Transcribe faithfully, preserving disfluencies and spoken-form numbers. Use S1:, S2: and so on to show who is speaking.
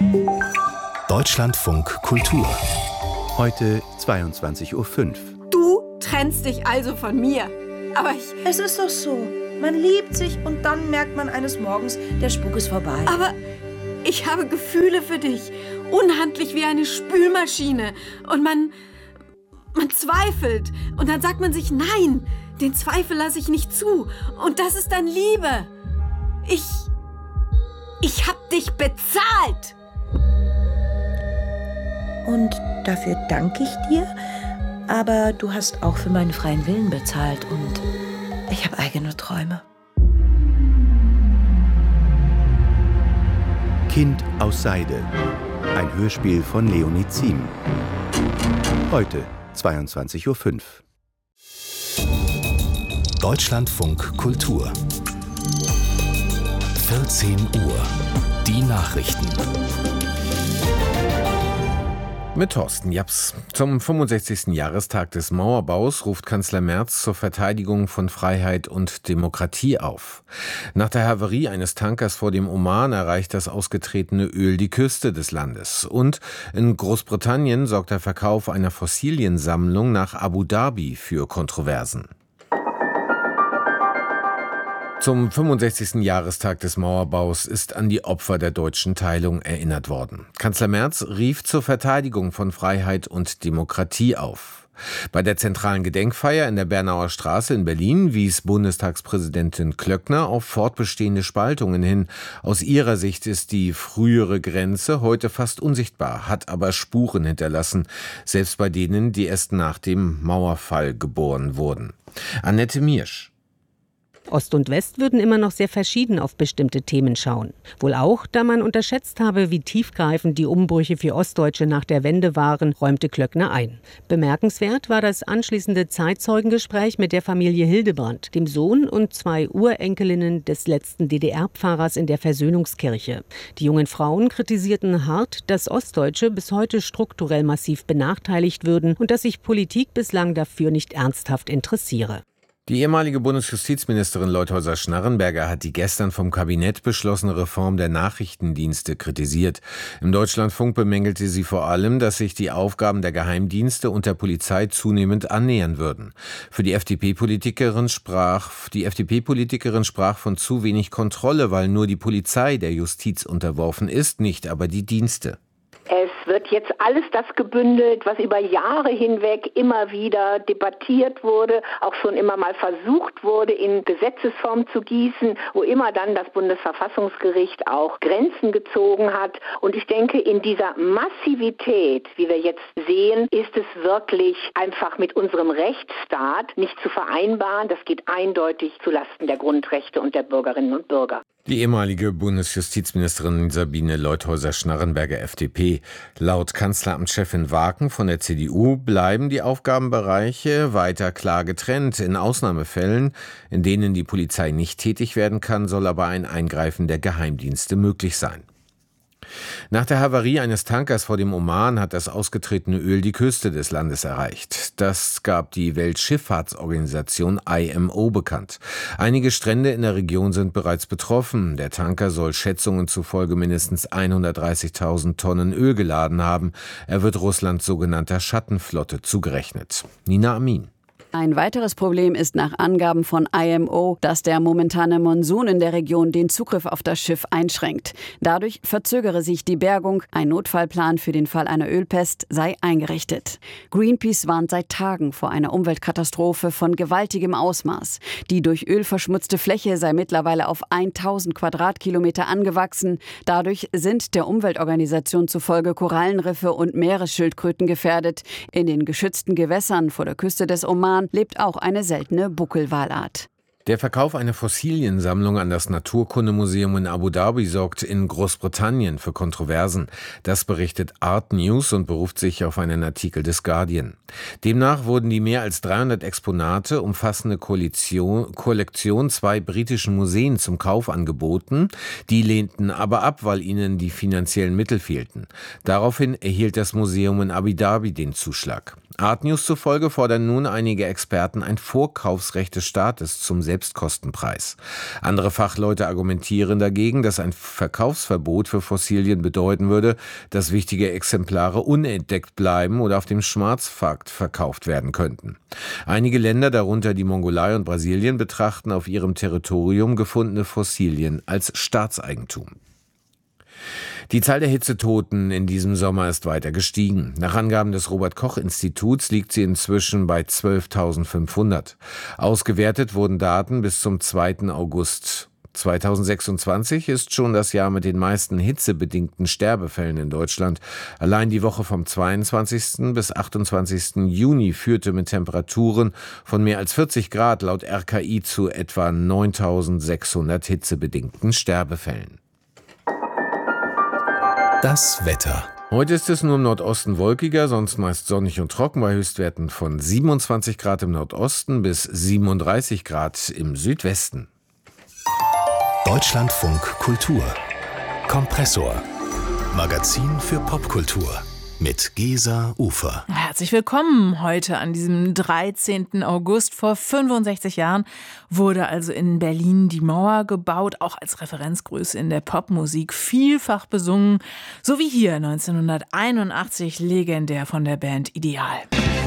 S1: Deutschlandfunk Kultur. Heute zweiundzwanzig Uhr fünf.
S2: Du trennst dich also von mir. Aber ich...
S3: Es ist doch so. Man liebt sich und dann merkt man eines Morgens, der Spuk ist vorbei.
S2: Aber ich habe Gefühle für dich. Unhandlich wie eine Spülmaschine. Und man... man zweifelt. Und dann sagt man sich, nein, den Zweifel lasse ich nicht zu. Und das ist dann Liebe. Ich... ich hab dich bezahlt.
S3: Und dafür danke ich dir. Aber du hast auch für meinen freien Willen bezahlt. Und ich habe eigene Träume.
S1: Kind aus Seide. Ein Hörspiel von Leonie Ziem. Heute zweiundzwanzig Uhr fünf. Deutschlandfunk Kultur. vierzehn Uhr. Die Nachrichten.
S4: Mit Thorsten Japs. Zum fünfundsechzigsten Jahrestag des Mauerbaus ruft Kanzler Merz zur Verteidigung von Freiheit und Demokratie auf. Nach der Havarie eines Tankers vor dem Oman erreicht das ausgetretene Öl die Küste des Landes. Und in Großbritannien sorgt der Verkauf einer Fossiliensammlung nach Abu Dhabi für Kontroversen. Zum fünfundsechzigsten Jahrestag des Mauerbaus ist an die Opfer der deutschen Teilung erinnert worden. Kanzler Merz rief zur Verteidigung von Freiheit und Demokratie auf. Bei der zentralen Gedenkfeier in der Bernauer Straße in Berlin wies Bundestagspräsidentin Klöckner auf fortbestehende Spaltungen hin. Aus ihrer Sicht ist die frühere Grenze heute fast unsichtbar, hat aber Spuren hinterlassen, selbst bei denen, die erst nach dem Mauerfall geboren wurden. Annette Miersch.
S5: Ost und West würden immer noch sehr verschieden auf bestimmte Themen schauen. Wohl auch, da man unterschätzt habe, wie tiefgreifend die Umbrüche für Ostdeutsche nach der Wende waren, räumte Klöckner ein. Bemerkenswert war das anschließende Zeitzeugengespräch mit der Familie Hildebrand, dem Sohn und zwei Urenkelinnen des letzten D D R-Pfarrers in der Versöhnungskirche. Die jungen Frauen kritisierten hart, dass Ostdeutsche bis heute strukturell massiv benachteiligt würden und dass sich Politik bislang dafür nicht ernsthaft interessiere.
S4: Die ehemalige Bundesjustizministerin Leutheusser-Schnarrenberger hat die gestern vom Kabinett beschlossene Reform der Nachrichtendienste kritisiert. Im Deutschlandfunk bemängelte sie vor allem, dass sich die Aufgaben der Geheimdienste und der Polizei zunehmend annähern würden. Für die F D P-Politikerin sprach, die F D P-Politikerin sprach von zu wenig Kontrolle, weil nur die Polizei der Justiz unterworfen ist, nicht aber die Dienste.
S6: Es wird jetzt alles das gebündelt, was über Jahre hinweg immer wieder debattiert wurde, auch schon immer mal versucht wurde, in Gesetzesform zu gießen, wo immer dann das Bundesverfassungsgericht auch Grenzen gezogen hat. Und ich denke, in dieser Massivität, wie wir jetzt sehen, ist es wirklich einfach mit unserem Rechtsstaat nicht zu vereinbaren. Das geht eindeutig zulasten der Grundrechte und der Bürgerinnen und Bürger.
S4: Die ehemalige Bundesjustizministerin Sabine Leutheusser-Schnarrenberger, F D P. Laut Kanzleramtschefin Waken von der C D U bleiben die Aufgabenbereiche weiter klar getrennt. In Ausnahmefällen, in denen die Polizei nicht tätig werden kann, soll aber ein Eingreifen der Geheimdienste möglich sein. Nach der Havarie eines Tankers vor dem Oman hat das ausgetretene Öl die Küste des Landes erreicht. Das gab die Weltschifffahrtsorganisation I M O bekannt. Einige Strände in der Region sind bereits betroffen. Der Tanker soll Schätzungen zufolge mindestens hundertdreißigtausend Tonnen Öl geladen haben. Er wird Russlands sogenannter Schattenflotte zugerechnet. Nina Amin.
S7: Ein weiteres Problem ist nach Angaben von I M O, dass der momentane Monsun in der Region den Zugriff auf das Schiff einschränkt. Dadurch verzögere sich die Bergung. Ein Notfallplan für den Fall einer Ölpest sei eingerichtet. Greenpeace warnt seit Tagen vor einer Umweltkatastrophe von gewaltigem Ausmaß. Die durch Öl verschmutzte Fläche sei mittlerweile auf tausend Quadratkilometer angewachsen. Dadurch sind der Umweltorganisation zufolge Korallenriffe und Meeresschildkröten gefährdet. In den geschützten Gewässern vor der Küste des Oman lebt auch eine seltene Buckelwalart.
S4: Der Verkauf einer Fossiliensammlung an das Naturkundemuseum in Abu Dhabi sorgt in Großbritannien für Kontroversen. Das berichtet Art News und beruft sich auf einen Artikel des Guardian. Demnach wurden die mehr als dreihundert Exponate umfassende Kollektion, Kollektion zwei britischen Museen zum Kauf angeboten. Die lehnten aber ab, weil ihnen die finanziellen Mittel fehlten. Daraufhin erhielt das Museum in Abu Dhabi den Zuschlag. Art News zufolge fordern nun einige Experten ein Vorkaufsrecht des Staates zum Selbst Selbstkostenpreis. Andere Fachleute argumentieren dagegen, dass ein Verkaufsverbot für Fossilien bedeuten würde, dass wichtige Exemplare unentdeckt bleiben oder auf dem Schwarzmarkt verkauft werden könnten. Einige Länder, darunter die Mongolei und Brasilien, betrachten auf ihrem Territorium gefundene Fossilien als Staatseigentum. Die Zahl der Hitzetoten in diesem Sommer ist weiter gestiegen. Nach Angaben des Robert-Koch-Instituts liegt sie inzwischen bei zwölftausendfünfhundert. Ausgewertet wurden Daten bis zum zweiten August. zweitausendsechsundzwanzig ist schon das Jahr mit den meisten hitzebedingten Sterbefällen in Deutschland. Allein die Woche vom zweiundzwanzigsten bis achtundzwanzigsten Juni führte mit Temperaturen von mehr als vierzig Grad laut R K I zu etwa neuntausendsechshundert hitzebedingten Sterbefällen.
S1: Das Wetter.
S4: Heute ist es nur im Nordosten wolkiger, sonst meist sonnig und trocken bei Höchstwerten von siebenundzwanzig Grad im Nordosten bis siebenunddreißig Grad im Südwesten.
S1: Deutschlandfunk Kultur. Kompressor. Magazin für Popkultur. Mit Gesa Ufer.
S8: Herzlich willkommen heute an diesem dreizehnten August. Vor fünfundsechzig Jahren wurde also in Berlin die Mauer gebaut, auch als Referenzgröße in der Popmusik, vielfach besungen, so wie hier neunzehnhunderteinundachtzig legendär von der Band Ideal.